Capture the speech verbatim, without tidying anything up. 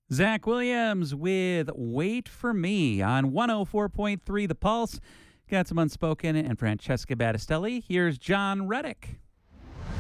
Zach Williams with Wait for Me on one oh four point three The Pulse. Got some Unspoken and Francesca Battistelli. Here's John Reddick.